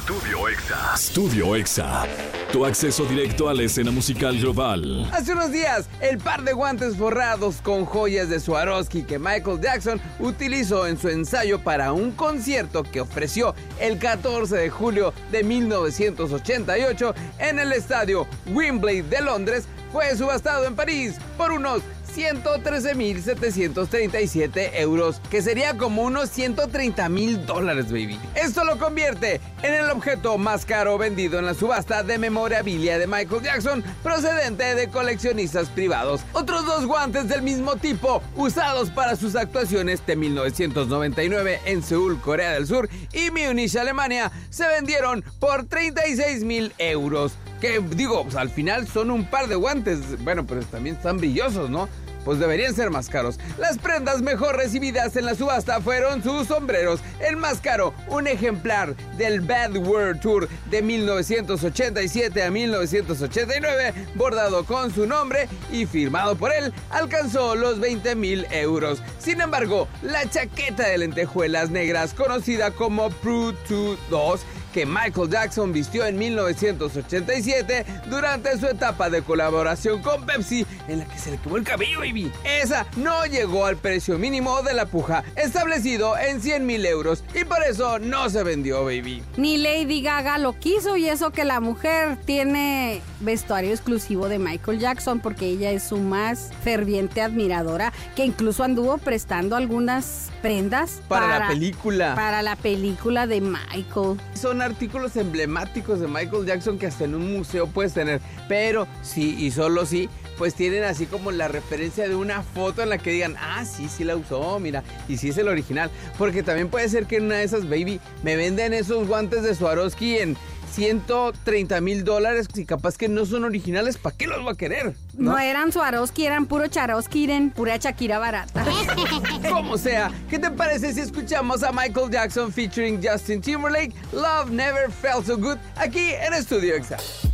Estudio Exa. Estudio Exa. Tu acceso directo a la escena musical global. Hace unos días, el par de guantes forrados con joyas de Swarovski que Michael Jackson utilizó en su ensayo para un concierto que ofreció el 14 de julio de 1988 en el estadio Wembley de Londres fue subastado en París por unos 113.737 euros, que sería como unos $130,000, baby. Esto lo convierte en el objeto más caro vendido en la subasta de memorabilia de Michael Jackson, procedente de coleccionistas privados. Otros dos guantes del mismo tipo, usados para sus actuaciones de 1999 en Seúl, Corea del Sur, y Múnich, Alemania, se vendieron por 36,000 euros. Que digo, pues, al final son un par de guantes, bueno, pero también están brillosos, ¿no? Pues deberían ser más caros. Las prendas mejor recibidas en la subasta fueron sus sombreros. El más caro, un ejemplar del Bad World Tour de 1987 a 1989, bordado con su nombre y firmado por él, alcanzó los 20,000 euros. Sin embargo, la chaqueta de lentejuelas negras, conocida como Pro 2, que Michael Jackson vistió en 1987 durante su etapa de colaboración con Pepsi, en la que se le quemó el cabello, baby. Esa no llegó al precio mínimo de la puja, establecido en 100,000 euros, y por eso no se vendió, baby. Ni Lady Gaga lo quiso, y eso que la mujer tiene vestuario exclusivo de Michael Jackson, porque ella es su más ferviente admiradora, que incluso anduvo prestando algunas prendas para la película. Para la película de Michael. Son artículos emblemáticos de Michael Jackson que hasta en un museo puedes tener, pero sí y solo sí, pues tienen así como la referencia de una foto en la que digan, ah, sí la usó, mira, y sí es el original, porque también puede ser que en una de esas, baby, me venden esos guantes de Swarovski en $130,000 y capaz que no son originales, ¿para qué los va a querer? No eran Swarovski, eran puro Charovski, pura Shakira barata. Como sea, ¿qué te parece si escuchamos a Michael Jackson featuring Justin Timberlake, Love Never Felt So Good, aquí en Estudio Exa?